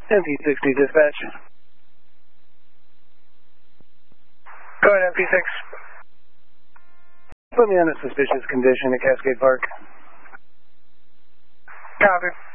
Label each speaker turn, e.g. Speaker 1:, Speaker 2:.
Speaker 1: MP60 dispatch.
Speaker 2: Go ahead, MP6.
Speaker 1: Put me on a suspicious condition at Cascade Park.
Speaker 2: Copy.